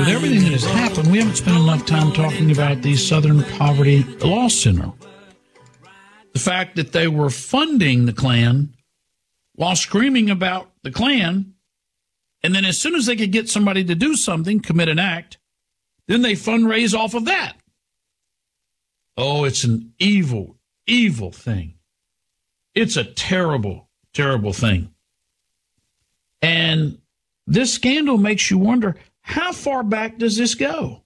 with everything that has happened, we haven't spent enough time talking about the Southern Poverty Law Center. The fact that they were funding the Klan while screaming about the Klan, and then as soon as they could get somebody to do something, commit an act, then they fundraise off of that. Oh, it's an evil, evil thing. It's a terrible, terrible thing. And this scandal makes you wonder, how far back does this go?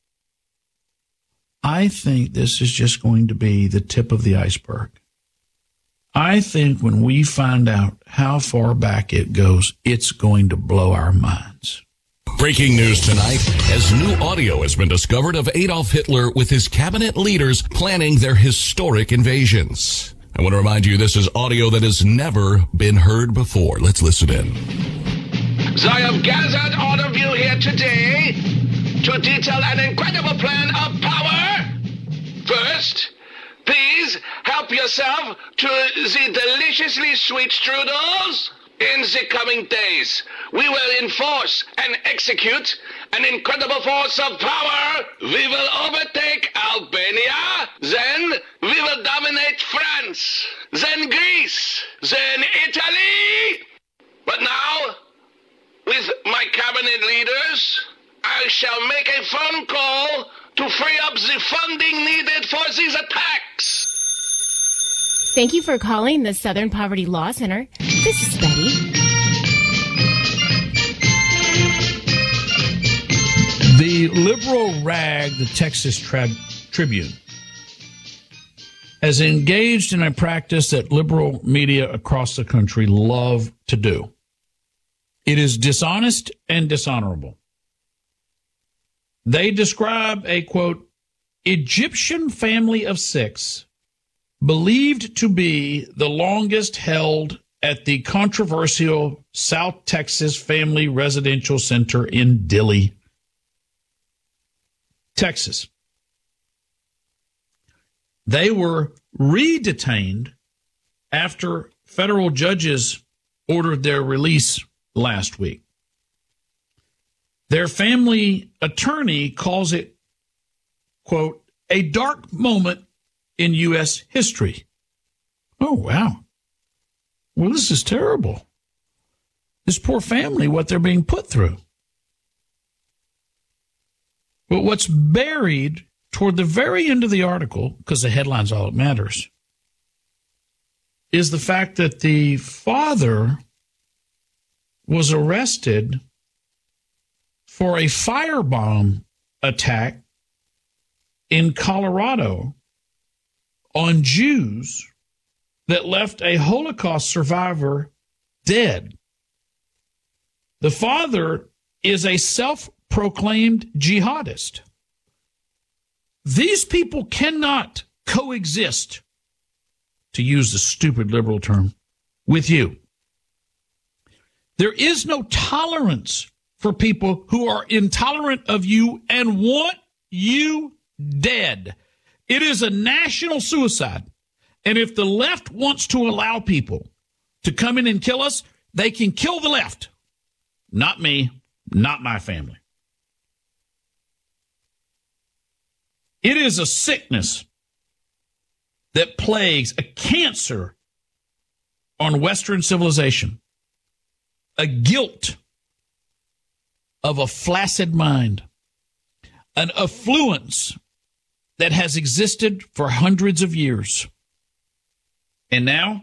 I think this is just going to be the tip of the iceberg. I think when we find out how far back it goes, it's going to blow our minds. Breaking news tonight, as new audio has been discovered of Adolf Hitler with his cabinet leaders planning their historic invasions. I want to remind you this is audio that has never been heard before. Let's listen in. So I have gathered all of you here today to detail an incredible plan of power. First, please help yourself to the deliciously sweet strudels. In the coming days, we will enforce and execute an incredible force of power. We will overtake Albania, then we will dominate France, then Greece, then Italy. But now, with my cabinet leaders, I shall make a phone call to free up the funding needed for these attacks. Thank you for calling the Southern Poverty Law Center. This is Betty. The liberal rag, the Texas Tribune, has engaged in a practice that liberal media across the country love to do. It is dishonest and dishonorable. They describe a, quote, Egyptian family of 6 believed to be the longest held at the controversial South Texas Family Residential Center in Dilley, Texas. They were re-detained after federal judges ordered their release last week. Their family attorney calls it, quote, a dark moment in U.S. history. Oh, wow. Well, this is terrible. This poor family, what they're being put through. But what's buried toward the very end of the article, because the headline's all that matters, is the fact that the father was arrested for a firebomb attack in Colorado on Jews that left a Holocaust survivor dead. The father is a self-proclaimed jihadist. These people cannot coexist, to use the stupid liberal term, with you. There is no tolerance for people who are intolerant of you and want you dead. It is a national suicide. And if the left wants to allow people to come in and kill us, they can kill the left. Not me, not my family. It is a sickness that plagues, a cancer on Western civilization, a guilt of a flaccid mind, an affluence that has existed for hundreds of years. And now,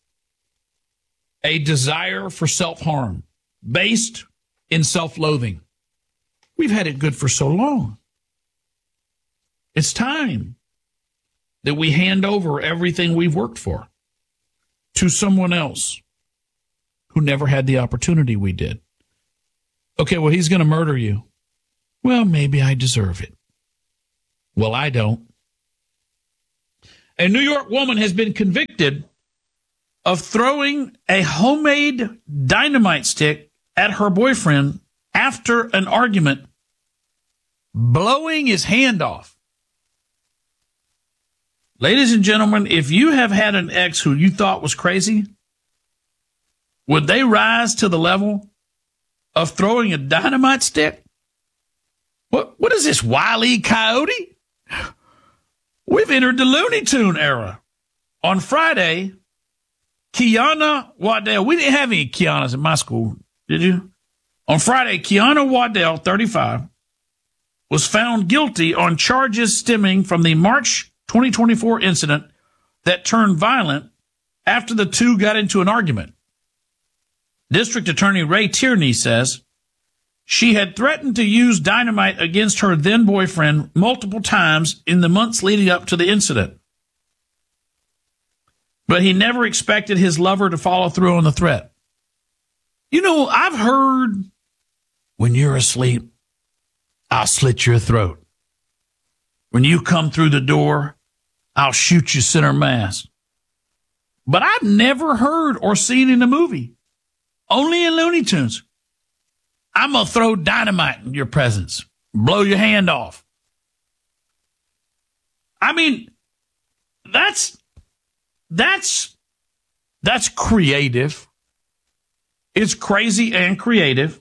a desire for self-harm based in self-loathing. We've had it good for so long. It's time that we hand over everything we've worked for to someone else who never had the opportunity we did. Okay, well, he's going to murder you. Well, maybe I deserve it. Well, I don't. A New York woman has been convicted of throwing a homemade dynamite stick at her boyfriend after an argument, blowing his hand off. Ladies and gentlemen, if you have had an ex who you thought was crazy, would they rise to the level of throwing a dynamite stick? What is this, Wile E. Coyote? We've entered the Looney Tune era. On Friday, Kiana Waddell, we didn't have any Kianas in my school, did you? On Friday, Kiana Waddell, 35, was found guilty on charges stemming from the March 2024 incident that turned violent after the two got into an argument. District Attorney Ray Tierney says she had threatened to use dynamite against her then boyfriend multiple times in the months leading up to the incident. But he never expected his lover to follow through on the threat. You know, I've heard, when you're asleep, I'll slit your throat. When you come through the door, I'll shoot you center mass. But I've never heard or seen in a movie, only in Looney Tunes, I'm going to throw dynamite in your presence, blow your hand off. I mean, that's creative. It's crazy and creative.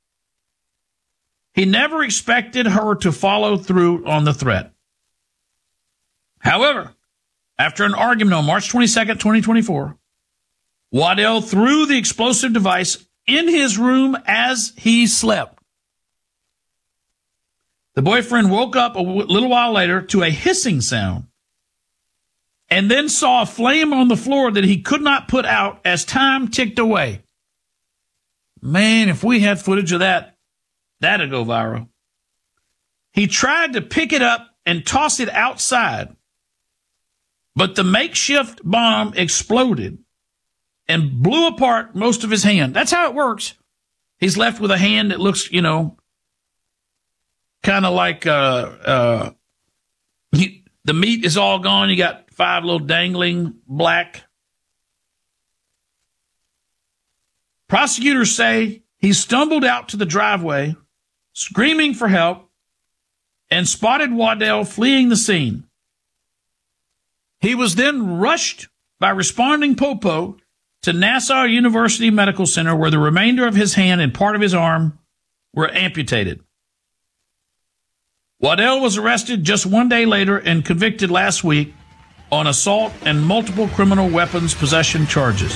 He never expected her to follow through on the threat. However, after an argument on March 22nd, 2024, Waddell threw the explosive device in his room as he slept. The boyfriend woke up a little while later to a hissing sound and then saw a flame on the floor that he could not put out as time ticked away. Man, if we had footage of that, that'd go viral. He tried to pick it up and toss it outside, but the makeshift bomb exploded and blew apart most of his hand. That's how it works. He's left with a hand that looks, you know, kind of like the meat is all gone. You got 5 little dangling black. Prosecutors say he stumbled out to the driveway, screaming for help, and spotted Waddell fleeing the scene. He was then rushed by responding popo to Nassau University Medical Center, where the remainder of his hand and part of his arm were amputated. Waddell was arrested just 1 day later and convicted last week on assault and multiple criminal weapons possession charges.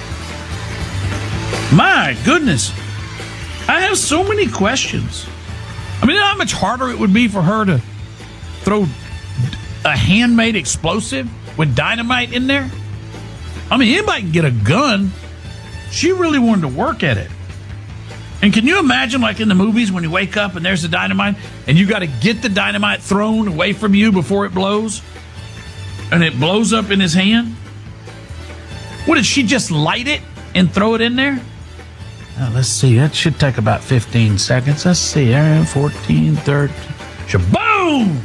My goodness, I have so many questions. I mean, you know how much harder it would be for her to throw a handmade explosive with dynamite in there? I mean, anybody can get a gun. She really wanted to work at it. And can you imagine, like in the movies, when you wake up and there's the dynamite, and you got to get the dynamite thrown away from you before it blows? And it blows up in his hand? What, did she just light it and throw it in there? Let's see. That should take about 15 seconds. Let's see. 14, 13. Shaboom!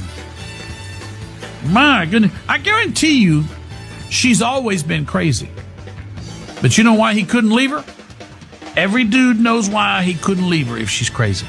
My goodness. I guarantee you, she's always been crazy. But you know why he couldn't leave her? Every dude knows why he couldn't leave her if she's crazy.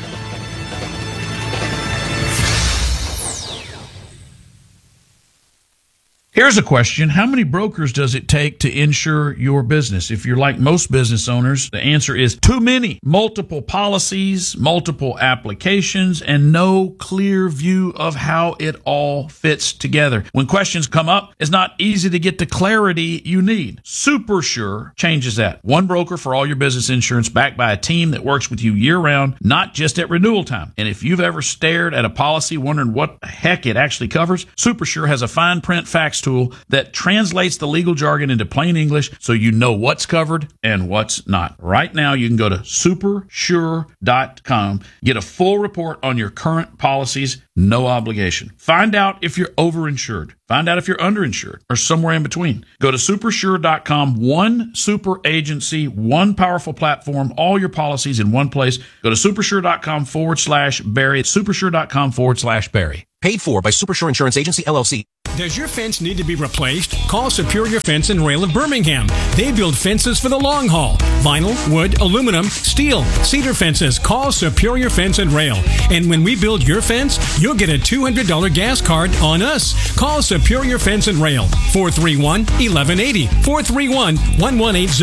Here's a question. How many brokers does it take to insure your business? If you're like most business owners, the answer is too many. Multiple policies, multiple applications, and no clear view of how it all fits together. When questions come up, it's not easy to get the clarity you need. SuperSure changes that. One broker for all your business insurance, backed by a team that works with you year-round, not just at renewal time. And if you've ever stared at a policy wondering what the heck it actually covers, SuperSure has a fine print facts tool that translates the legal jargon into plain English so you know what's covered and what's not. Right now, you can go to supersure.com, get a full report on your current policies, no obligation. Find out if you're overinsured. Find out if you're underinsured or somewhere in between. Go to supersure.com, one super agency, one powerful platform, all your policies in one place. Go to supersure.com/Barry. Supersure.com/Barry. Paid for by Supersure Insurance Agency, LLC. Does your fence need to be replaced? Call Superior Fence and Rail of Birmingham. They build fences for the long haul. Vinyl, wood, aluminum, steel, cedar fences. Call Superior Fence and Rail. And when we build your fence, you'll get a $200 gas card on us. Call Superior Fence and Rail. 431-1180. 431-1180.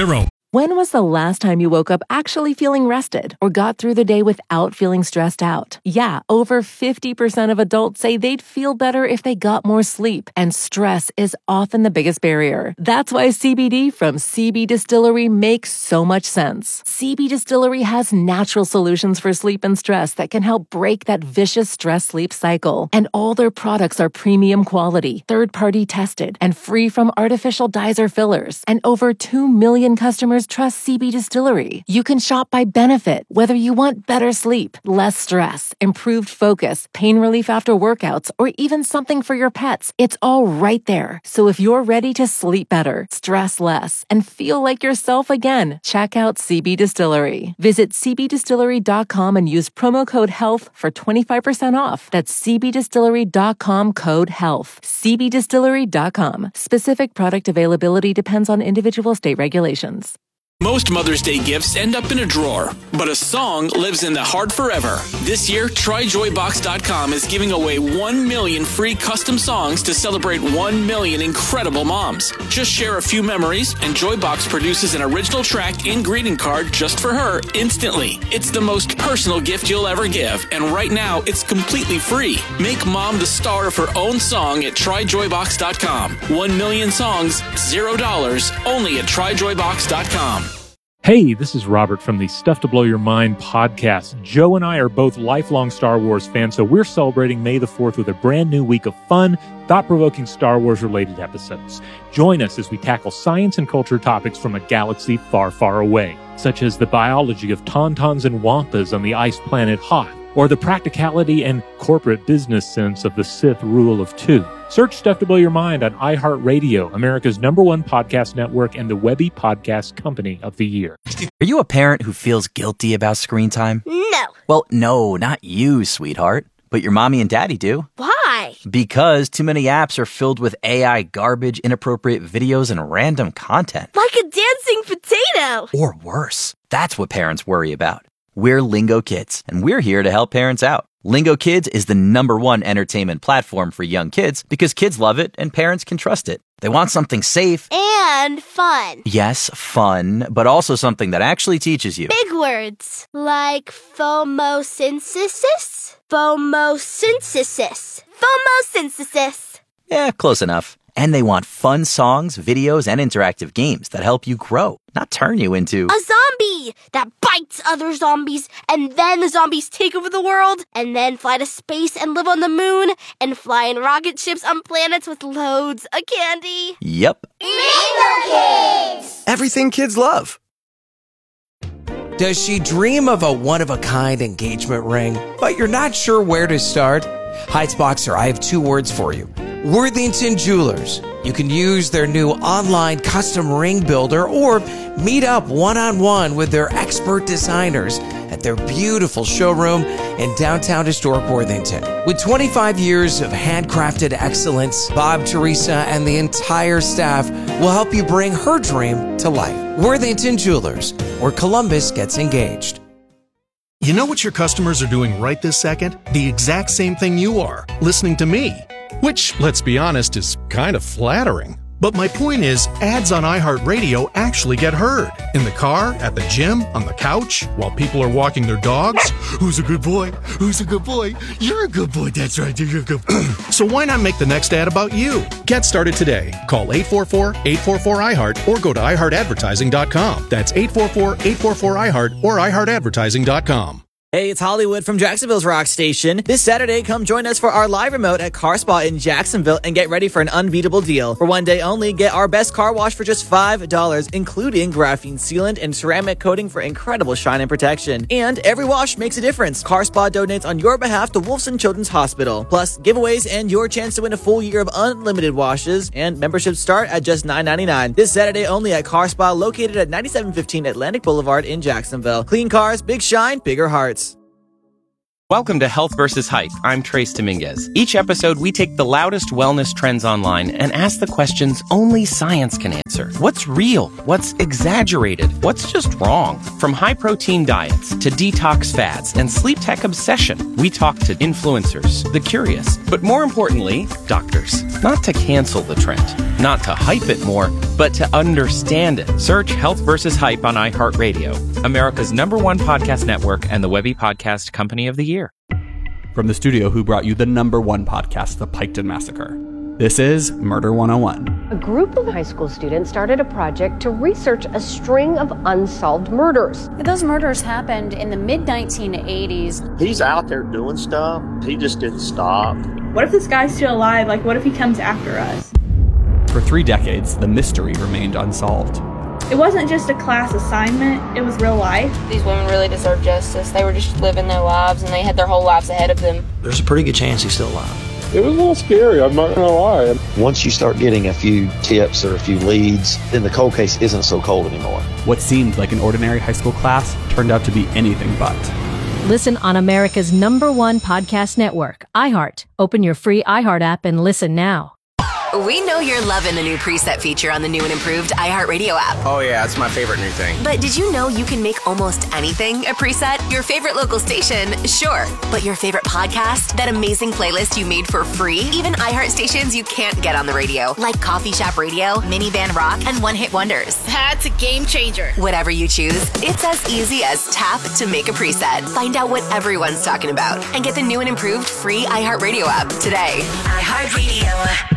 When was the last time you woke up actually feeling rested or got through the day without feeling stressed out? Yeah, over 50% of adults say they'd feel better if they got more sleep, and stress is often the biggest barrier. That's why CBD from CB Distillery makes so much sense. CB Distillery has natural solutions for sleep and stress that can help break that vicious stress-sleep cycle. And all their products are premium quality, third-party tested, and free from artificial dyes or fillers. And over 2 million customers trust CB Distillery. You can shop by benefit, whether you want better sleep, less stress, improved focus, pain relief after workouts, or even something for your pets. It's all right there. So if you're ready to sleep better, stress less, and feel like yourself again, check out CB Distillery. Visit cbdistillery.com and use promo code HEALTH for 25% off. That's cbdistillery.com, code HEALTH. cbdistillery.com. Specific product availability depends on individual state regulations. Most Mother's Day gifts end up in a drawer, but a song lives in the heart forever. This year, TryJoyBox.com is giving away 1 million free custom songs to celebrate 1 million incredible moms. Just share a few memories, and Joybox produces an original track and greeting card just for her instantly. It's the most personal gift you'll ever give, and right now, it's completely free. Make mom the star of her own song at TryJoyBox.com. 1 million songs, $0, only at TryJoyBox.com. Hey, this is Robert from the Stuff to Blow Your Mind podcast. Joe and I are both lifelong Star Wars fans, so we're celebrating May the 4th with a brand new week of fun, thought-provoking Star Wars-related episodes. Join us as we tackle science and culture topics from a galaxy far, far away, such as the biology of tauntauns and wampas on the ice planet Hoth, or the practicality and corporate business sense of the Sith Rule of Two. Search Stuff to Blow Your Mind on iHeartRadio, America's #1 podcast network and the Webby Podcast Company of the Year. Are you a parent who feels guilty about screen time? No. Well, no, not you, sweetheart. But your mommy and daddy do. Why? Because too many apps are filled with AI garbage, inappropriate videos, and random content. Like a dancing potato. Or worse. That's what parents worry about. We're Lingo Kids, and we're here to help parents out. Lingo Kids is the #1 entertainment platform for young kids because kids love it and parents can trust it. They want something safe. And fun. Yes, fun, but also something that actually teaches you. Big words. Like phomosynthesis? Phomosynthesis. Phomosynthesis. Yeah, close enough. And they want fun songs, videos, and interactive games that help you grow, not turn you into a zombie that bites other zombies, and then the zombies take over the world, and then fly to space and live on the moon, and fly in rocket ships on planets with loads of candy. Yep. Lingo Kids! Everything kids love. Does she dream of a one-of-a-kind engagement ring, but you're not sure where to start? Heightsboxer, I have 2 words for you. Worthington Jewelers. You can use their new online custom ring builder or meet up one-on-one with their expert designers at their beautiful showroom in downtown historic Worthington. With 25 years of handcrafted excellence, Bob, Teresa, and the entire staff will help you bring her dream to life. Worthington Jewelers, where Columbus gets engaged. You know what your customers are doing right this second? The exact same thing you are, listening to me. Which, let's be honest, is kind of flattering. But my point is, ads on iHeartRadio actually get heard. In the car, at the gym, on the couch, while people are walking their dogs. Who's a good boy? Who's a good boy? You're a good boy, that's right, you're a good boy. So why not make the next ad about you? Get started today. Call 844-844-iHeart or go to iHeartAdvertising.com. That's 844-844-iHeart or iHeartAdvertising.com. Hey, it's Hollywood from Jacksonville's Rock Station. This Saturday, come join us for our live remote at Car Spa in Jacksonville and get ready for an unbeatable deal. For one day only, get our best car wash for just $5, including graphene sealant and ceramic coating for incredible shine and protection. And every wash makes a difference. Car Spa donates on your behalf to Wolfson Children's Hospital. Plus, giveaways and your chance to win a full year of unlimited washes, and memberships start at just $9.99. This Saturday only at Car Spa, located at 9715 Atlantic Boulevard in Jacksonville. Clean cars, big shine, bigger hearts. Welcome to Health vs. Hype. I'm Trace Dominguez. Each episode, we take the loudest wellness trends online and ask the questions only science can answer. What's real? What's exaggerated? What's just wrong? From high-protein diets to detox fads and sleep tech obsession, we talk to influencers, the curious, but more importantly, doctors. Not to cancel the trend, not to hype it more, but to understand it. Search Health vs. Hype on iHeartRadio, America's #1 podcast network and the Webby Podcast Company of the Year. From the studio who brought you the #1 podcast, The Piketon Massacre. This is Murder 101. A group of high school students started a project to research a string of unsolved murders. Those murders happened in the mid-1980s. He's out there doing stuff. He just didn't stop. What if this guy's still alive? Like, what if he comes after us? For 3 decades, the mystery remained unsolved. It wasn't just a class assignment, it was real life. These women really deserve justice. They were just living their lives and they had their whole lives ahead of them. There's a pretty good chance he's still alive. It was a little scary, I'm not gonna lie. Once you start getting a few tips or a few leads, then the cold case isn't so cold anymore. What seemed like an ordinary high school class turned out to be anything but. Listen on America's #1 podcast network, iHeart. Open your free iHeart app and listen now. We know you're loving the new preset feature on the new and improved iHeartRadio app. Oh yeah, it's my favorite new thing. But did you know you can make almost anything a preset? Your favorite local station, sure. But your favorite podcast? That amazing playlist you made for free? Even iHeart stations you can't get on the radio, like Coffee Shop Radio, Minivan Rock, and One Hit Wonders. That's a game changer. Whatever you choose, it's as easy as tap to make a preset. Find out what everyone's talking about and get the new and improved free iHeartRadio app today. iHeartRadio.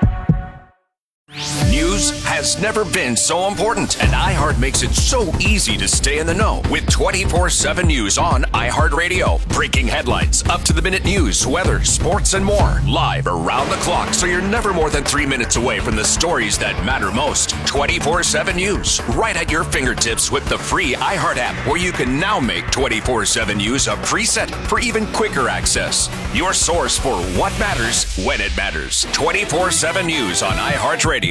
News has never been so important, and iHeart makes it so easy to stay in the know with 24/7 news on iHeartRadio. Breaking headlines, up-to-the-minute news, weather, sports, and more. Live around the clock, so you're never more than 3 minutes away from the stories that matter most. 24/7 news, right at your fingertips with the free iHeart app, where you can now make 24/7 news a preset for even quicker access. Your source for what matters when it matters. 24/7 news on iHeartRadio.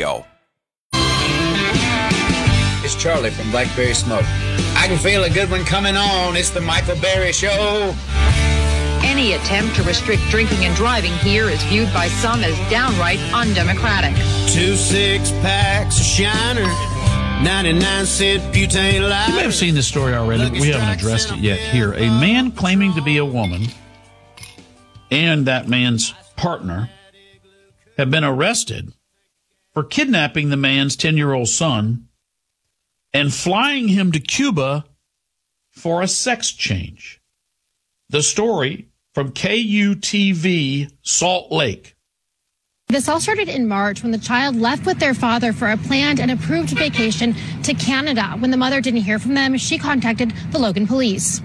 It's Charlie from Blackberry Smoke. I can feel a good one coming on. It's the Michael Berry Show. Any attempt to restrict drinking and driving here is viewed by some as downright undemocratic. 2 6-packs of Shiner, 99-cent butane lighter. You may have seen this story already. We haven't addressed it yet here. A man claiming to be a woman and that man's partner have been arrested for kidnapping the man's 10-year-old son and flying him to Cuba for a sex change. The story from KUTV Salt Lake. This all started in March when the child left with their father for a planned and approved vacation to Canada. When the mother didn't hear from them, she contacted the Logan police.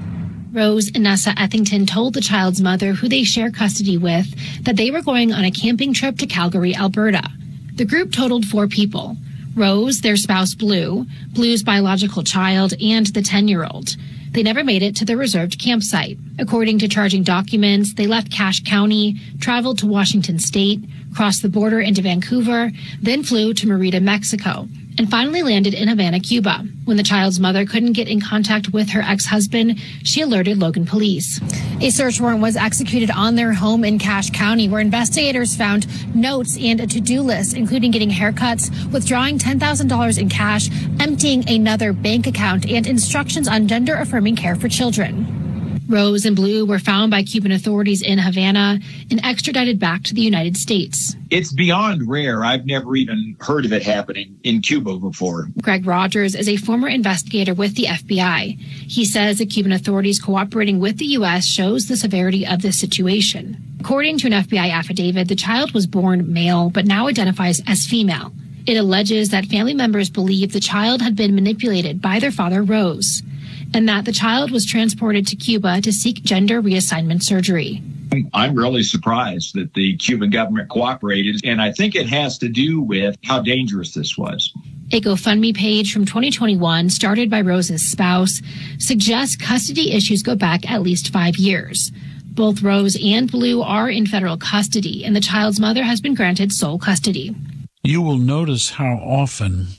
Rose Inessa Ethington told the child's mother, who they share custody with, that they were going on a camping trip to Calgary, Alberta. The group totaled 4 people: Rose, their spouse Blue, Blue's biological child, and the 10-year-old. They never made it to the reserved campsite. According to charging documents, they left Cache County, traveled to Washington State, crossed the border into Vancouver, then flew to Merida, Mexico, and finally landed in Havana, Cuba. When the child's mother couldn't get in contact with her ex-husband, she alerted Logan police. A search warrant was executed on their home in Cache County, where investigators found notes and a to-do list, including getting haircuts, withdrawing $10,000 in cash, emptying another bank account, and instructions on gender-affirming care for children. Rose and Blue were found by Cuban authorities in Havana and extradited back to the United States. It's beyond rare. I've never even heard of it happening in Cuba before. Greg Rogers is a former investigator with the FBI. He says the Cuban authorities cooperating with the U.S. shows the severity of this situation. According to an FBI affidavit, the child was born male but now identifies as female. It alleges that family members believe the child had been manipulated by their father, Rose, and that the child was transported to Cuba to seek gender reassignment surgery. I'm really surprised that the Cuban government cooperated, and I think it has to do with how dangerous this was. A GoFundMe page from 2021, started by Rose's spouse, suggests custody issues go back at least 5 years. Both Rose and Blue are in federal custody, and the child's mother has been granted sole custody. You will notice how often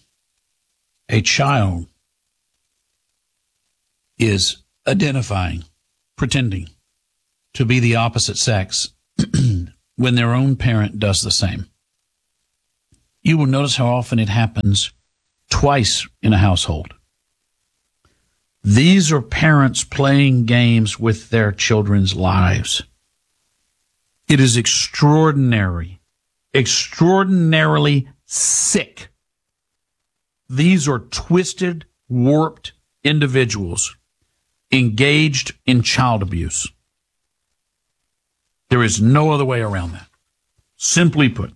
a child is identifying, pretending to be the opposite sex when their own parent does the same. You will notice how often it happens twice in a household. These are parents playing games with their children's lives. It is extraordinarily sick. These are twisted, warped individuals engaged in child abuse. There is no other way around that. Simply put,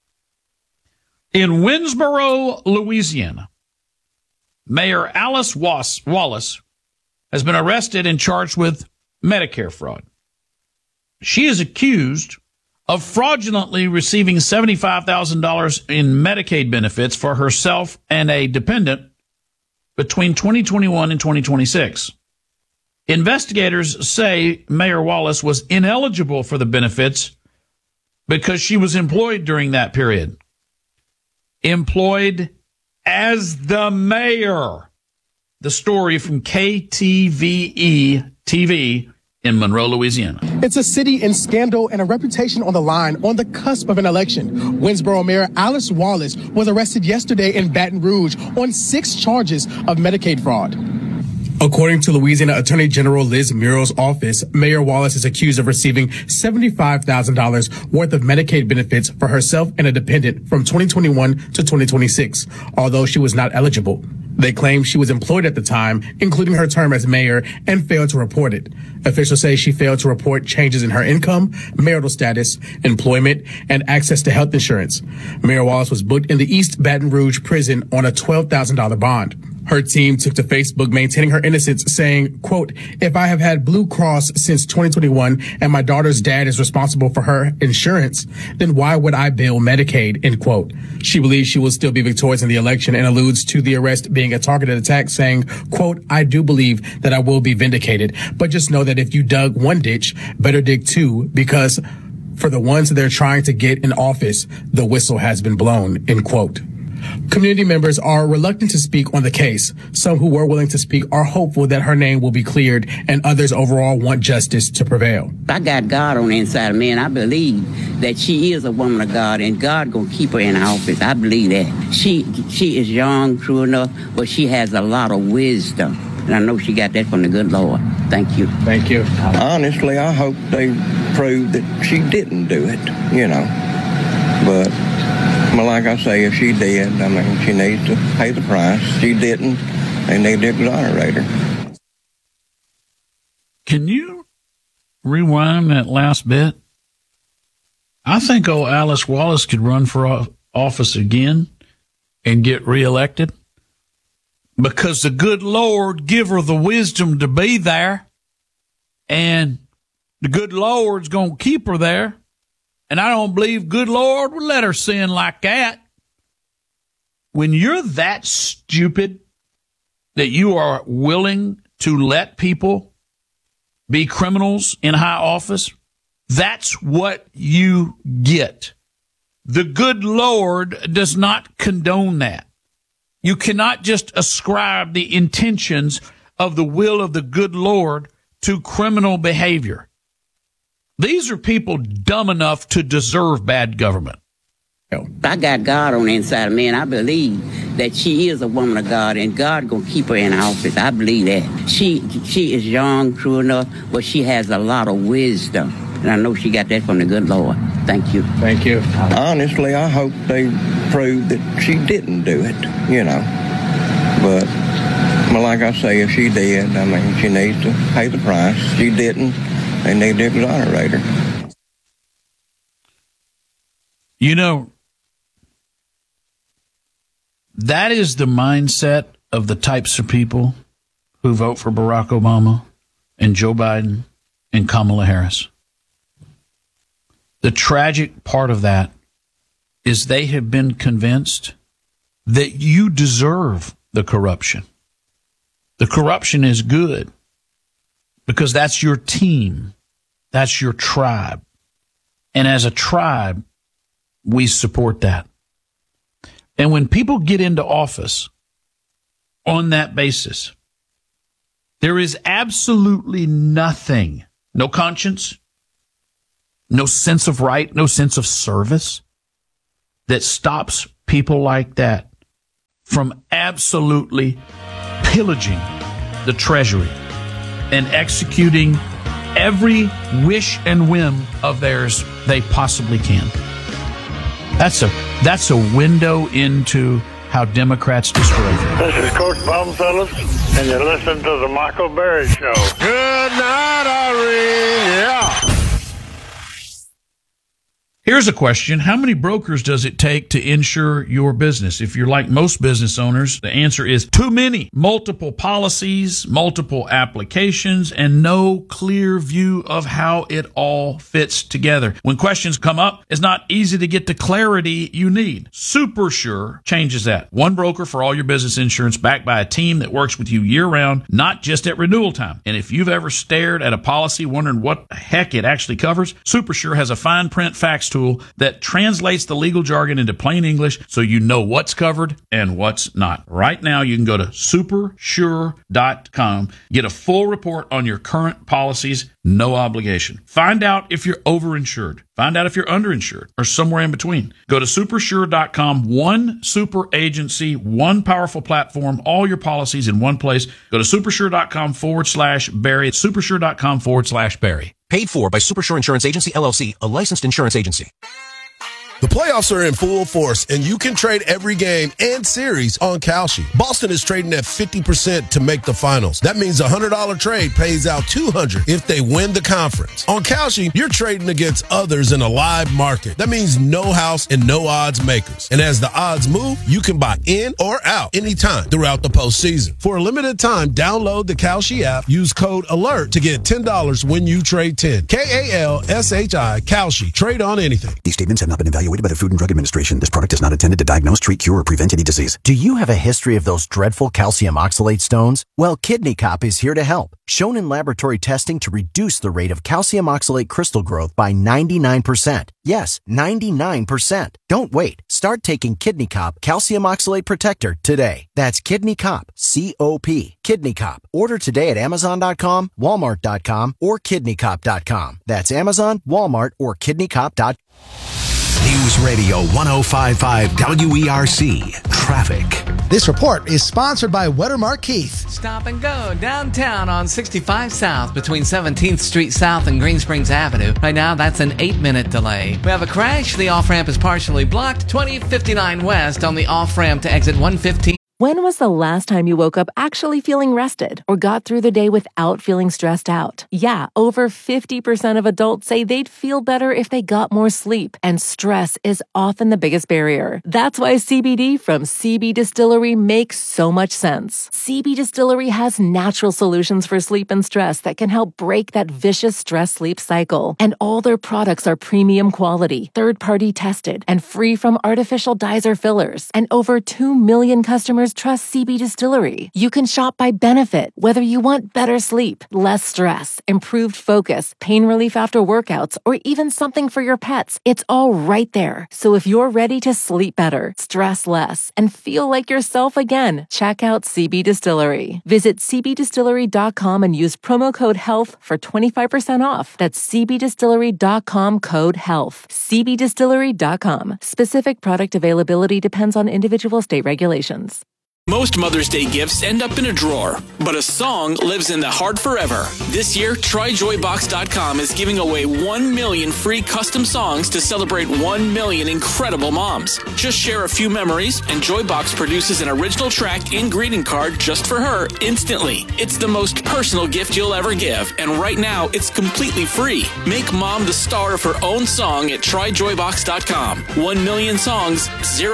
in Winsboro, Louisiana, Mayor Alice Wallace has been arrested and charged with Medicare fraud. She is accused of fraudulently receiving $75,000 in Medicaid benefits for herself and a dependent between 2021 and 2026. Investigators say Mayor Wallace was ineligible for the benefits because she was employed during that period. Employed as the mayor. The story from KTVE TV in Monroe, Louisiana. It's a city in scandal and a reputation on the line on the cusp of an election. Winsboro Mayor Alice Wallace was arrested yesterday in Baton Rouge on 6 charges of Medicaid fraud. According to Louisiana Attorney General Liz Murrow's office, Mayor Wallace is accused of receiving $75,000 worth of Medicaid benefits for herself and a dependent from 2021 to 2026, although she was not eligible. They claim she was employed at the time, including her term as mayor, and failed to report it. Officials say she failed to report changes in her income, marital status, employment, and access to health insurance. Mayor Wallace was booked in the East Baton Rouge prison on a $12,000 bond. Her team took to Facebook maintaining her innocence, saying, quote, "If I have had Blue Cross since 2021 and my daughter's dad is responsible for her insurance, then why would I bill Medicaid?" End quote. She believes she will still be victorious in the election and alludes to the arrest being a targeted attack, saying, quote, "I do believe that I will be vindicated, but just know that if you dug one ditch, better dig two, because for the ones that they're trying to get in office, the whistle has been blown," end quote. Community members are reluctant to speak on the case. Some who were willing to speak are hopeful that her name will be cleared, and others overall want justice to prevail. I got God on the inside of me, and I believe that she is a woman of God, and God gonna keep her in office. I believe that. She is young, true enough, but she has a lot of wisdom, and I know she got that from the good Lord. Thank you. Thank you. Honestly, I hope they prove that she didn't do it, but... Well, like I say, if she did, she needs to pay the price. She didn't. They need to exonerate her. Can you rewind that last bit? I think old Alice Wallace could run for office again and get reelected because the good Lord give her the wisdom to be there, and the good Lord's going to keep her there. And I don't believe good Lord would let her sin like that. When you're that stupid that you are willing to let people be criminals in high office, that's what you get. The good Lord does not condone that. You cannot just ascribe the intentions of the will of the good Lord to criminal behavior. These are people dumb enough to deserve bad government. I got God on the inside of me, and I believe that she is a woman of God, and God gonna keep her in office. I believe that. She is young, true enough, but she has a lot of wisdom, and I know she got that from the good Lord. Thank you. Thank you. Honestly, I hope they prove that she didn't do it, But, like I say, if she did, she needs to pay the price. She didn't. They need to exonerate her. That is the mindset of the types of people who vote for Barack Obama and Joe Biden and Kamala Harris. The tragic part of that is they have been convinced that you deserve the corruption. The corruption is good because that's your team. That's your tribe. And as a tribe, we support that. And when people get into office on that basis, there is absolutely nothing, no conscience, no sense of right, no sense of service that stops people like that from absolutely pillaging the treasury and executing every wish and whim of theirs they possibly can. That's a window into how Democrats destroy them. This is Coach Bob Phillips, and you're listening to the Michael Berry Show. Good night, Irene. Yeah. Here's a question. How many brokers does it take to insure your business? If you're like most business owners, the answer is too many. Multiple policies, multiple applications, and no clear view of how it all fits together. When questions come up, it's not easy to get the clarity you need. SuperSure changes that. One broker for all your business insurance, backed by a team that works with you year-round, not just at renewal time. And if you've ever stared at a policy wondering what the heck it actually covers, SuperSure has a fine print fax tool that translates the legal jargon into plain English so you know what's covered and what's not. Right now, you can go to supersure.com, get a full report on your current policies, no obligation. Find out if you're overinsured. Find out if you're underinsured or somewhere in between. Go to supersure.com, one super agency, one powerful platform, all your policies in one place. Go to supersure.com/Barry. Supersure.com/Barry. Paid for by Supersure Insurance Agency, LLC, a licensed insurance agency. The playoffs are in full force, and you can trade every game and series on Kalshi. Boston is trading at 50% to make the finals. That means a $100 trade pays out $200 if they win the conference. On Kalshi, you're trading against others in a live market. That means no house and no odds makers. And as the odds move, you can buy in or out anytime throughout the postseason. For a limited time, download the Kalshi app. Use code ALERT to get $10 when you trade 10. KALSHI, Kalshi. Trade on anything. These statements have not been evaluated by the Food and Drug Administration. This product is not intended to diagnose, treat, cure, or prevent any disease. Do you have a history of those dreadful calcium oxalate stones? Well, Kidney Cop is here to help. Shown in laboratory testing to reduce the rate of calcium oxalate crystal growth by 99%. Yes, 99%. Don't wait. Start taking Kidney Cop Calcium Oxalate Protector today. That's Kidney Cop, C-O-P, Kidney Cop. Order today at Amazon.com, Walmart.com, or KidneyCop.com. That's Amazon, Walmart, or KidneyCop.com. News Radio 105.5 WERC Traffic. This report is sponsored by Wettermark Keith. Stop and go downtown on 65 South between 17th Street South and Green Springs Avenue. Right now, that's an 8-minute delay. We have a crash. The off-ramp is partially blocked. 2059 West on the off-ramp to exit 115. When was the last time you woke up actually feeling rested or got through the day without feeling stressed out? Yeah, over 50% of adults say they'd feel better if they got more sleep, and stress is often the biggest barrier. That's why CBD from CB Distillery makes so much sense. CB Distillery has natural solutions for sleep and stress that can help break that vicious stress-sleep cycle. And all their products are premium quality, third-party tested, and free from artificial dyes or fillers. And over 2 million customers trust CB Distillery. You can shop by benefit, whether you want better sleep, less stress, improved focus, pain relief after workouts, or even something for your pets. It's all right there. So if you're ready to sleep better, stress less, and feel like yourself again, check out CB Distillery. Visit cbdistillery.com and use promo code HEALTH for 25% off. That's cbdistillery.com, code HEALTH. cbdistillery.com. Specific product availability depends on individual state regulations. Most Mother's Day gifts end up in a drawer, but a song lives in the heart forever. This year, TryJoyBox.com is giving away 1 million free custom songs to celebrate 1 million incredible moms. Just share a few memories, and Joybox produces an original track and greeting card just for her instantly. It's the most personal gift you'll ever give, and right now, it's completely free. Make mom the star of her own song at TryJoyBox.com. 1 million songs,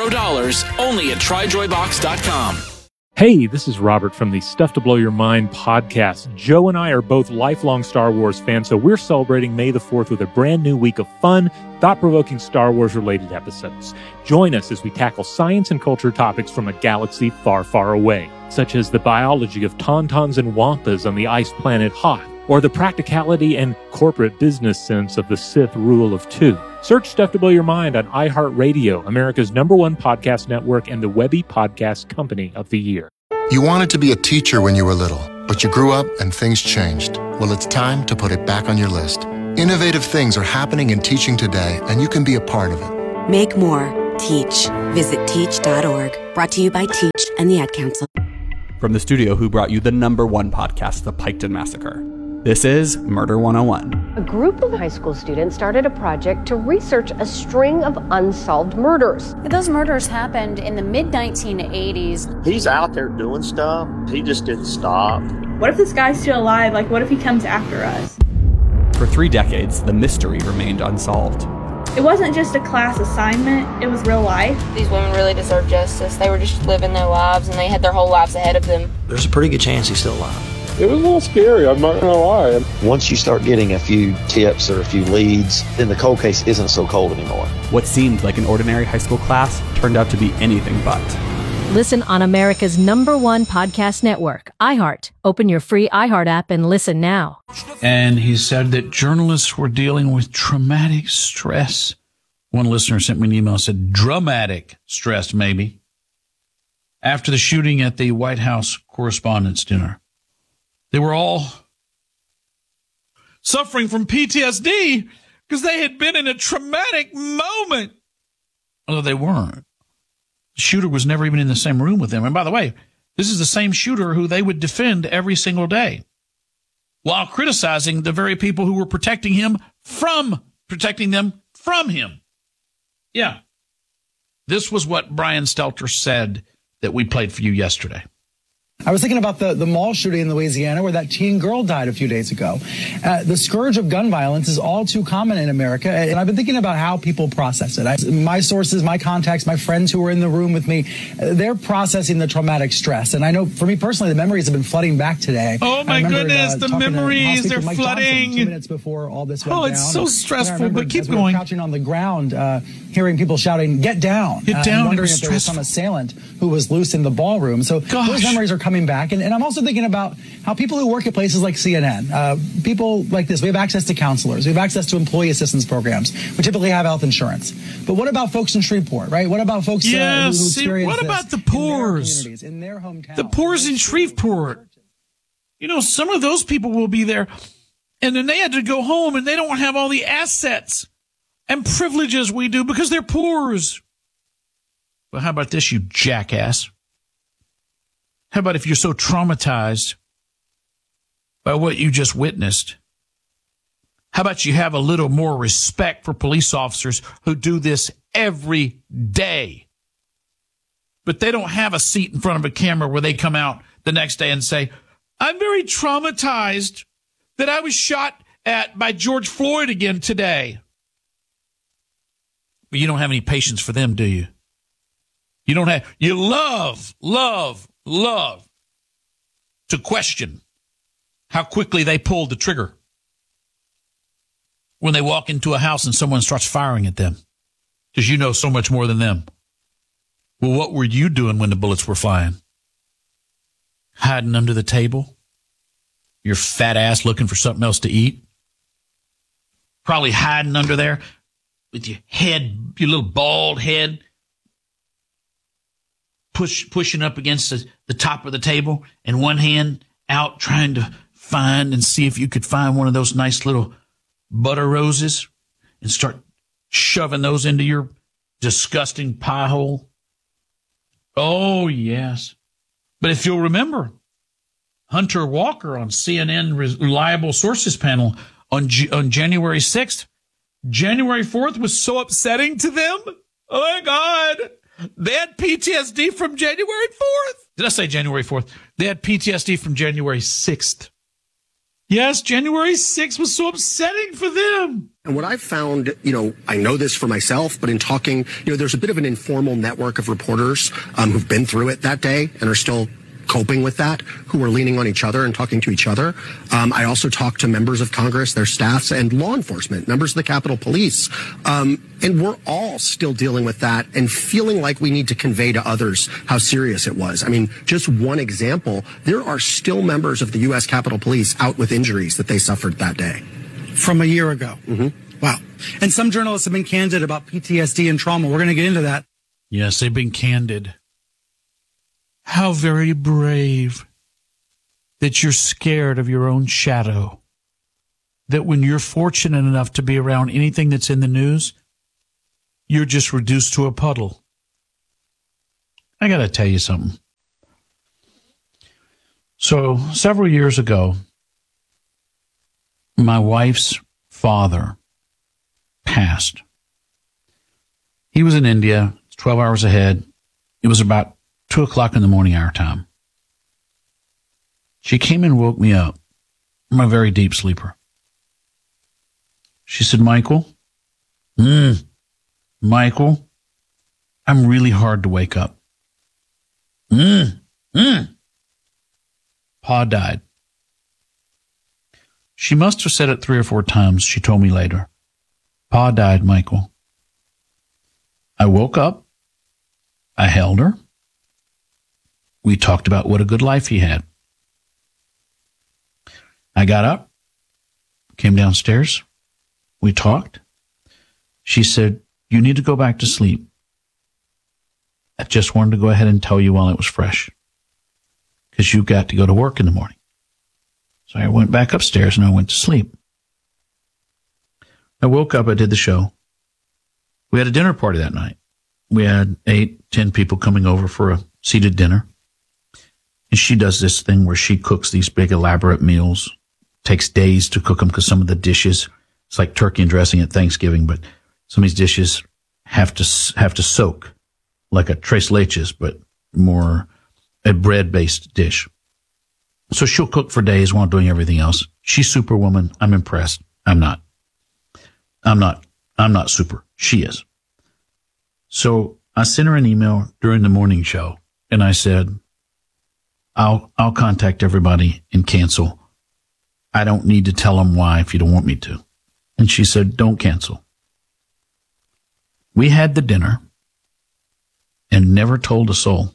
$0, only at TryJoyBox.com. Hey, this is Robert from the Stuff to Blow Your Mind podcast. Joe and I are both lifelong Star Wars fans, so we're celebrating May the 4th with a brand new week of fun, thought-provoking Star Wars-related episodes. Join us as we tackle science and culture topics from a galaxy far, far away, such as the biology of tauntauns and wampas on the ice planet Hoth, or the practicality and corporate business sense of the Sith rule of two. Search Stuff to Blow Your Mind on iHeartRadio, America's #1 podcast network and the Webby Podcast Company of the Year. You wanted to be a teacher when you were little, but you grew up and things changed. Well, it's time to put it back on your list. Innovative things are happening in teaching today, and you can be a part of it. Make more. Teach. Visit teach.org. Brought to you by Teach and the Ad Council. From the studio who brought you the #1 podcast, The Piketon Massacre, this is Murder 101. A group of high school students started a project to research a string of unsolved murders. Those murders happened in the mid-1980s. He's out there doing stuff. He just didn't stop. What if this guy's still alive? Like, what if he comes after us? For 3 decades, the mystery remained unsolved. It wasn't just a class assignment, it was real life. These women really deserve justice. They were just living their lives, and they had their whole lives ahead of them. There's a pretty good chance he's still alive. It was a little scary, I'm not going to lie. Once you start getting a few tips or a few leads, then the cold case isn't so cold anymore. What seemed like an ordinary high school class turned out to be anything but. Listen on America's #1 podcast network, iHeart. Open your free iHeart app and listen now. And he said that journalists were dealing with traumatic stress. One listener sent me an email and said, dramatic stress, maybe, after the shooting at the White House Correspondents' Dinner. They were all suffering from PTSD because they had been in a traumatic moment. Although they weren't. The shooter was never even in the same room with them. And by the way, this is the same shooter who they would defend every single day while criticizing the very people who were protecting them from him. Yeah. This was what Brian Stelter said that we played for you yesterday. I was thinking about the mall shooting in Louisiana where that teen girl died a few days ago. The scourge of gun violence is all too common in America, and I've been thinking about how people process it. My sources, my contacts, my friends who were in the room with me, they're processing the traumatic stress. And I know for me personally, the memories have been flooding back today. Oh, my goodness, the memories, they're flooding. 2 minutes before all this went down. Oh, it's so stressful, but keep going. going. Crouching on the ground, hearing people shouting, get down. Get down. Wondering if there was some assailant who was loose in the ballroom. So those memories are coming back. And I'm also thinking about how people who work at places like CNN, people like this, we have access to counselors. We have access to employee assistance programs. We typically have health insurance. But what about folks in Shreveport, right? What about folks who experience what about the poors? In their hometowns? The poors in Shreveport. You know, some of those people will be there, and then they had to go home, and they don't have all the assets and privileges we do because they're poors. Well, how about this, you jackass? How about if you're so traumatized by what you just witnessed? How about you have a little more respect for police officers who do this every day? But they don't have a seat in front of a camera where they come out the next day and say, I'm very traumatized that I was shot at by George Floyd again today. But you don't have any patience for them, do you? You love to question how quickly they pulled the trigger when they walk into a house and someone starts firing at them because you know so much more than them. Well, what were you doing when the bullets were flying? Hiding under the table? Your fat ass looking for something else to eat? Probably hiding under there with your head, your little bald head, pushing up against the top of the table and one hand out trying to find and see if you could find one of those nice little butter roses and start shoving those into your disgusting pie hole. Oh, yes. But if you'll remember, Hunter Walker on CNN Reliable Sources panel on January 6th, January 4th was so upsetting to them. Oh, my God. They had PTSD from January 4th. Did I say January 4th? They had PTSD from January 6th. Yes, January 6th was so upsetting for them. And what I've found, I know this for myself, but in talking, there's a bit of an informal network of reporters who've been through it that day and are still coping with that, who are leaning on each other and talking to each other. I also talked to members of Congress, their staffs, and law enforcement, members of the Capitol Police. And we're all still dealing with that and feeling like we need to convey to others how serious it was. I mean, just one example, there are still members of the U.S. Capitol Police out with injuries that they suffered that day. From a year ago. Mm-hmm. Wow. And some journalists have been candid about PTSD and trauma. We're going to get into that. Yes, they've been candid. How very brave that you're scared of your own shadow. that when you're fortunate enough to be around anything that's in the news, you're just reduced to a puddle. I got to tell you something. So several years ago, my wife's father passed. He was in India, 12 hours ahead. It was about 2 o'clock in the morning our time. She came and woke me up. I'm a very deep sleeper. She said, Michael, Michael, I'm really hard to wake up. Pa died. She must have said it 3 or 4 times. She told me later. Pa died, Michael. I woke up. I held her. We talked about what a good life he had. I got up, came downstairs. We talked. She said, you need to go back to sleep. I just wanted to go ahead and tell you while it was fresh, because you got to go to work in the morning. So I went back upstairs and I went to sleep. I woke up, I did the show. We had a dinner party that night. We had 8-10 people coming over for a seated dinner. And she does this thing where she cooks these big elaborate meals. Takes days to cook them because some of the dishes, it's like turkey and dressing at Thanksgiving, but some of these dishes have to soak like a tres leches, but more a bread-based dish. So she'll cook for days while doing everything else. She's superwoman. I'm impressed. I'm not super. She is. So I sent her an email during the morning show and I said, I'll contact everybody and cancel. I don't need to tell them why if you don't want me to. And she said, don't cancel. We had the dinner and never told a soul.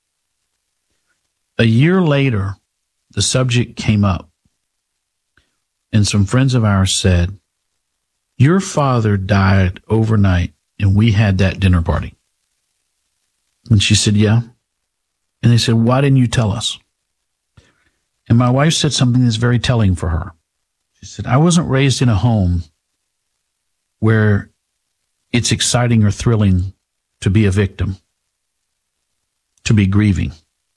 A year later, the subject came up and some friends of ours said, your father died overnight and we had that dinner party. And she said, yeah. And they said, why didn't you tell us? And my wife said something that's very telling for her. She said, I wasn't raised in a home where it's exciting or thrilling to be a victim, to be grieving.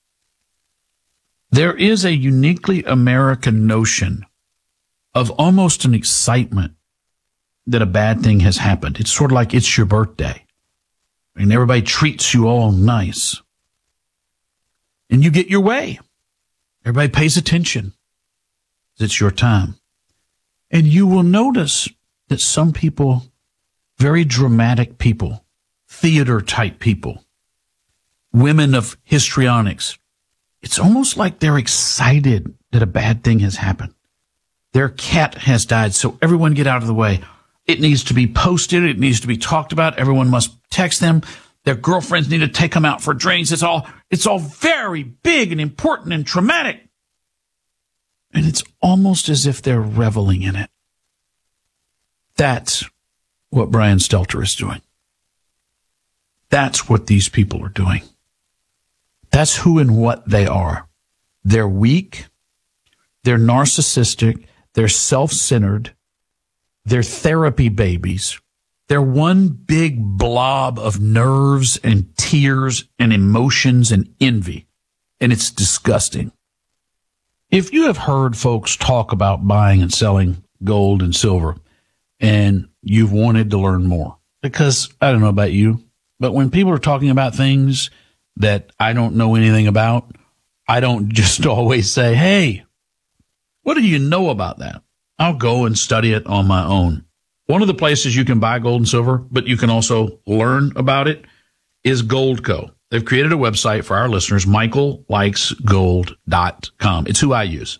There is a uniquely American notion of almost an excitement that a bad thing has happened. It's sort of like it's your birthday and everybody treats you all nice and you get your way. Everybody pays attention. It's your time. And you will notice that some people, very dramatic people, theater type people, women of histrionics, it's almost like they're excited that a bad thing has happened. Their cat has died, so everyone get out of the way. It needs to be posted. It needs to be talked about. Everyone must text them. Their girlfriends need to take them out for drinks. It's all very big and important and traumatic. And it's almost as if they're reveling in it. That's what Brian Stelter is doing. That's what these people are doing. That's who and what they are. They're weak. They're narcissistic. They're self-centered. They're therapy babies. They're one big blob of nerves and tears and emotions and envy. And it's disgusting. If you have heard folks talk about buying and selling gold and silver and you've wanted to learn more, because I don't know about you, but when people are talking about things that I don't know anything about, I don't just always say, hey, what do you know about that? I'll go and study it on my own. One of the places you can buy gold and silver, but you can also learn about it, is Goldco. They've created a website for our listeners, michaellikesgold.com. It's who I use,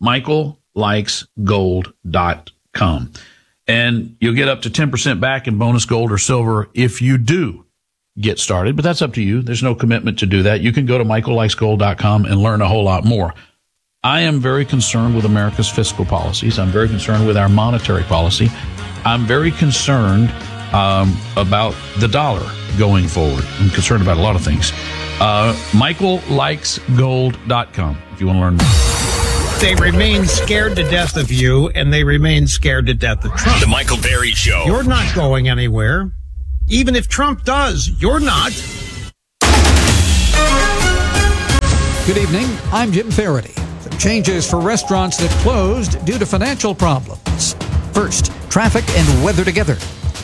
michaellikesgold.com. And you'll get up to 10% back in bonus gold or silver if you do get started, but that's up to you. There's no commitment to do that. You can go to michaellikesgold.com and learn a whole lot more. I am very concerned with America's fiscal policies. I'm very concerned with our monetary policy. I'm very concerned about the dollar going forward. I'm concerned about a lot of things. michaellikesgold.com if you want to learn more. They remain scared to death of you, and they remain scared to death of Trump. The Michael Berry Show. You're not going anywhere. Even if Trump does, you're not. Good evening. I'm Jim Faraday. Some changes for restaurants that closed due to financial problems. First, traffic and weather together.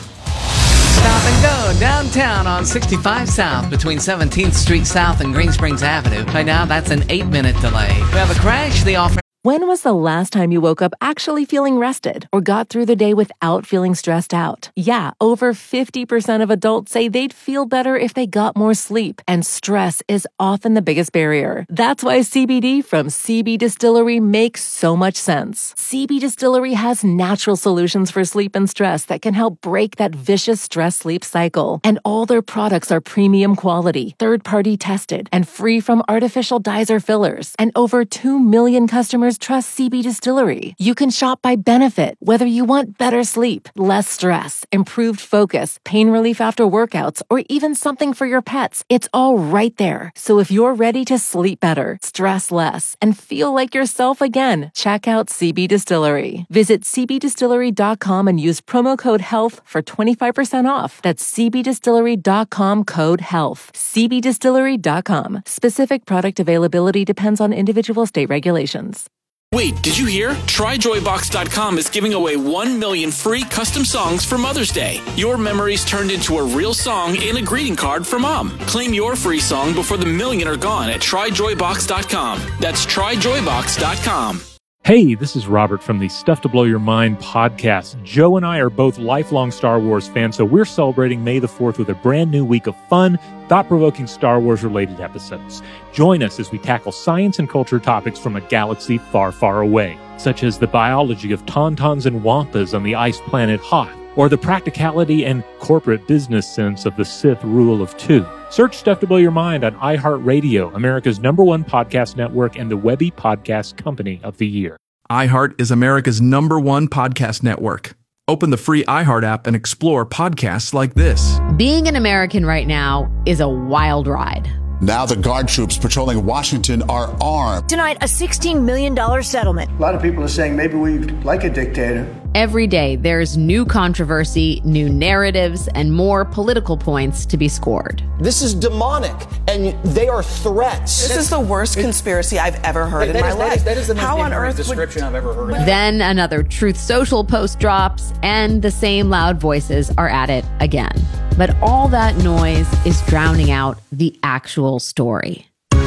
Stop and go downtown on 65 South between 17th Street South and Green Springs Avenue. Right now, that's an 8-minute delay. We have a crash. The off. When was the last time you woke up actually feeling rested or got through the day without feeling stressed out? Yeah, over 50% of adults say they'd feel better if they got more sleep, and stress is often the biggest barrier. That's why CBD from CB Distillery makes so much sense. CB Distillery has natural solutions for sleep and stress that can help break that vicious stress-sleep cycle. And all their products are premium quality, third-party tested, and free from artificial dyes or fillers. And over 2 million customers trust CB Distillery. You can shop by benefit, whether you want better sleep, less stress, improved focus, pain relief after workouts, or even something for your pets. It's all right there. So if you're ready to sleep better, stress less, and feel like yourself again, check out CB Distillery. Visit cbdistillery.com and use promo code HEALTH for 25% off. That's cbdistillery.com code HEALTH. cbdistillery.com. Specific product availability depends on individual state regulations. Wait, did you hear? TryJoyBox.com is giving away 1 million free custom songs for Mother's Day. Your memories turned into a real song and a greeting card for Mom. Claim your free song before the million are gone at TryJoyBox.com. That's TryJoyBox.com. Hey, this is Robert from the Stuff to Blow Your Mind podcast. Joe and I are both lifelong Star Wars fans, so we're celebrating May the 4th with a brand new week of fun, thought-provoking Star Wars-related episodes. Join us as we tackle science and culture topics from a galaxy far, far away, such as the biology of tauntauns and wampas on the ice planet Hoth, or the practicality and corporate business sense of the Sith rule of 2. Search Stuff to Blow Your Mind on iHeartRadio, America's #1 podcast network and the Webby Podcast Company of the Year. iHeart is America's #1 podcast network. Open the free iHeart app and explore podcasts like this. Being an American right now is a wild ride. Now the guard troops patrolling Washington are armed. Tonight, a $16 million settlement. A lot of people are saying maybe we like a dictator. Every day, there's new controversy, new narratives, and more political points to be scored. This is demonic, and they are threats. This is the worst conspiracy I've ever heard in my life. That is the most ignorant description I've ever heard. Then another Truth Social post drops, and the same loud voices are at it again. But all that noise is drowning out the actual story.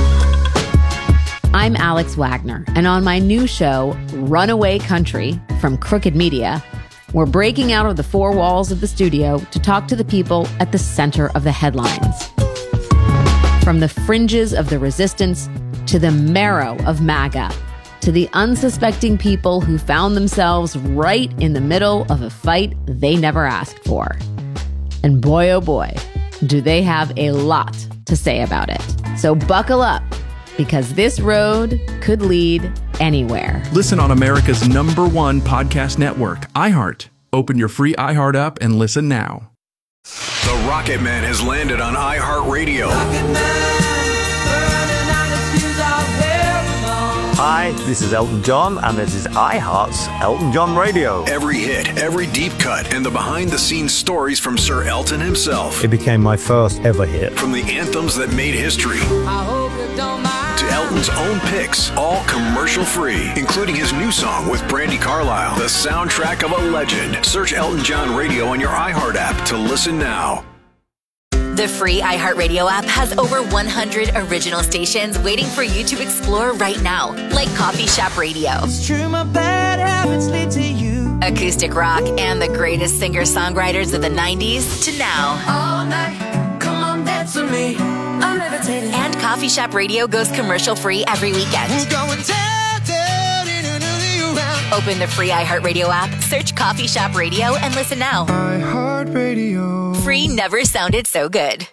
I'm Alex Wagner, and on my new show, Runaway Country, from Crooked Media, we're breaking out of the four walls of the studio to talk to the people at the center of the headlines. From the fringes of the resistance to the marrow of MAGA, to the unsuspecting people who found themselves right in the middle of a fight they never asked for. And boy, oh boy, do they have a lot to say about it. So buckle up, because this road could lead anywhere. Listen on America's #1 podcast network, iHeart. Open your free iHeart app and listen now. The Rocket Man has landed on iHeartRadio. Hi, this is Elton John, and this is iHeart's Elton John Radio. Every hit, every deep cut, and the behind-the-scenes stories from Sir Elton himself. It became my first ever hit. From the anthems that made history to Elton's own picks, all commercial-free, including his new song with Brandi Carlile, the soundtrack of a legend. Search Elton John Radio on your iHeart app to listen now. The free iHeartRadio app has over 100 original stations waiting for you to explore right now, like Coffee Shop Radio, It's true, my bad habits lead to you. Acoustic rock, and the greatest singer-songwriters of the 90s to now. All night, come on, dance with me. I'm levitating. And Coffee Shop Radio goes commercial-free every weekend. We're going down, around. Open the free iHeartRadio app, search Coffee Shop Radio, and listen now. iHeartRadio. Free never sounded so good.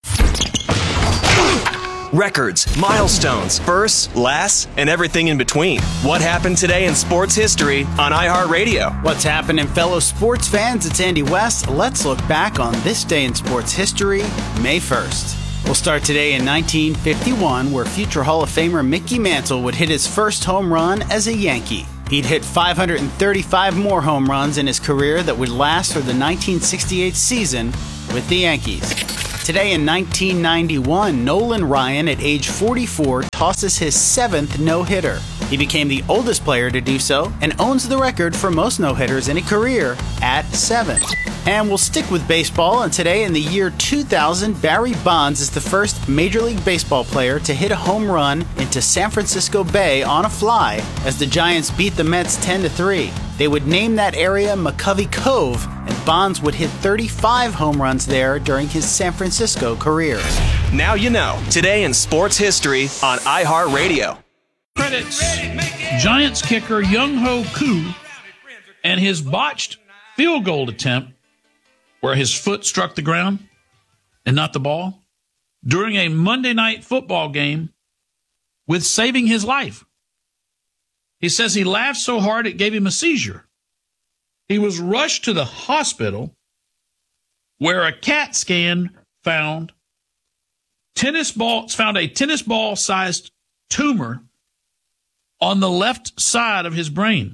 Records, milestones, firsts, lasts, and everything in between. What happened today in sports history on iHeartRadio? What's happening, fellow sports fans? It's Andy West. Let's look back on this day in sports history, May 1st. We'll start today in 1951, where future Hall of Famer Mickey Mantle would hit his first home run as a Yankee. He'd hit 535 more home runs in his career that would last through the 1968 season with the Yankees. Today in 1991, Nolan Ryan, at age 44, tosses his 7th no-hitter. He became the oldest player to do so and owns the record for most no-hitters in a career at 7. And we'll stick with baseball, and today in the year 2000, Barry Bonds is the first Major League Baseball player to hit a home run into San Francisco Bay on a fly as the Giants beat the Mets 10-3. They would name that area McCovey Cove, and Bonds would hit 35 home runs there during his San Francisco career. Now you know. Today in sports history on iHeartRadio. Credits Giants kicker Young-Ho Koo and his botched field goal attempt where his foot struck the ground and not the ball during a Monday night football game with saving his life. He says he laughed so hard it gave him a seizure. He was rushed to the hospital where a CAT scan found a tennis ball sized tumor on the left side of his brain.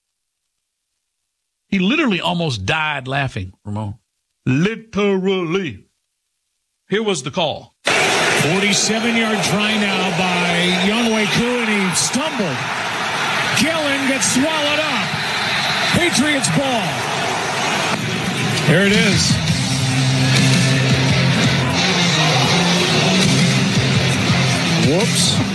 He literally almost died laughing, Ramon. Literally. Here was the call. 47-yard try now by Young-Ho Koo, and he stumbled. Gillen gets swallowed up. Patriots ball. Here it is. Whoops.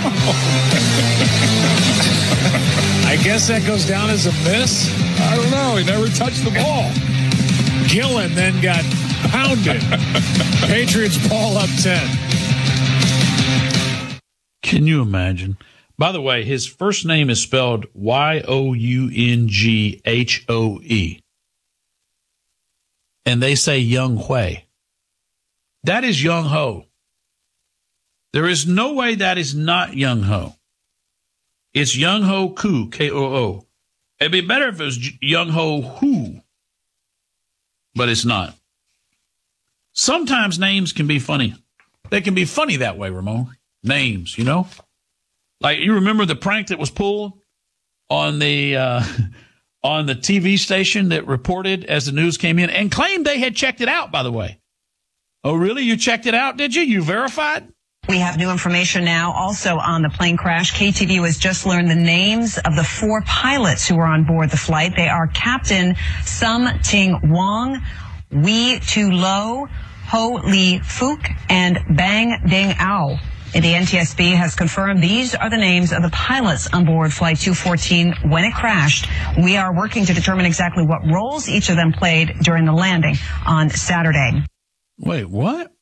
I guess that goes down as a miss. I don't know. He never touched the ball. Gillen then got pounded. Patriots ball up 10. Can you imagine? By the way, his first name is spelled Younghoe. And they say Young-Ho. That is Young-Ho. There is no way that is not Young-Ho. It's Young-Ho Koo, K-O-O. It'd be better if it was Young-Ho Who, but it's not. Sometimes names can be funny. They can be funny that way, Ramon. Names, you know? Like, you remember the prank that was pulled on the TV station that reported as the news came in and claimed they had checked it out, by the way. Oh, really? You checked it out, did you? You verified? We have new information now also on the plane crash. KTVU has just learned the names of the 4 pilots who were on board the flight. They are Captain Sum Ting Wong, Wee Tu Lo, Ho Lee Fook, and Bang Ding Ao. The NTSB has confirmed these are the names of the pilots on board Flight 214 when it crashed. We are working to determine exactly what roles each of them played during the landing on Saturday. Wait, what?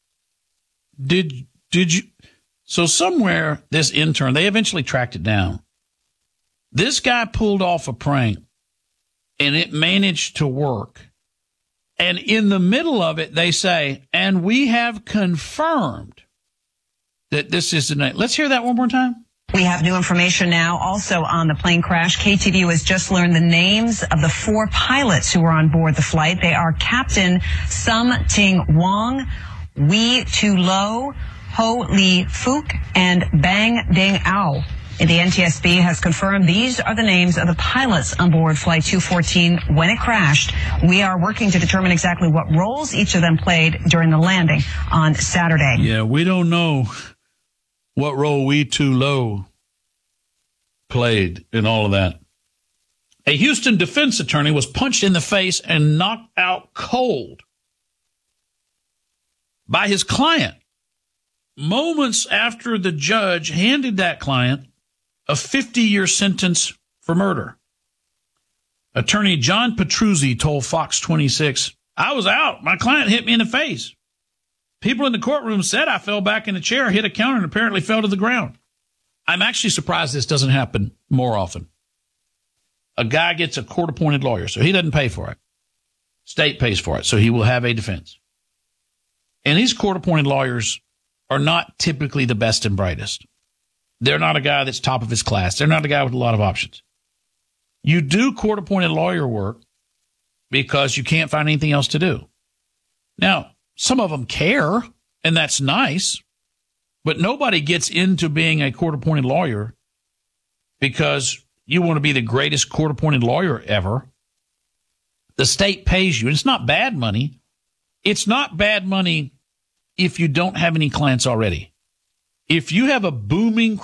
Did you? So somewhere this intern, they eventually tracked it down. This guy pulled off a prank and it managed to work. And in the middle of it, they say, and we have confirmed that this is the name. Let's hear that one more time. We have new information now also on the plane crash. KTVU has just learned the names of the 4 pilots who were on board the flight. They are Captain Sum Ting Wong, Wee Tu Lo, Ho Lee Fook, and Bang Ding Ao. The NTSB has confirmed these are the names of the pilots on board Flight 214 when it crashed. We are working to determine exactly what roles each of them played during the landing on Saturday. Yeah, we don't know what role Wee Tu Lo played in all of that. A Houston defense attorney was punched in the face and knocked out cold by his client moments after the judge handed that client a 50-year sentence for murder. Attorney John Petruzzi told Fox 26, I was out. My client hit me in the face. People in the courtroom said I fell back in the chair, hit a counter, and apparently fell to the ground. I'm actually surprised this doesn't happen more often. A guy gets a court-appointed lawyer, so he doesn't pay for it. State pays for it, so he will have a defense. And these court-appointed lawyers are not typically the best and brightest. They're not a guy that's top of his class. They're not a guy with a lot of options. You do court-appointed lawyer work because you can't find anything else to do. Now, some of them care And that's nice. But nobody gets into being a court-appointed lawyer because you want to be the greatest court-appointed lawyer ever. The state pays you. And it's not bad money. It's not bad money if you don't have any clients already. If you have a booming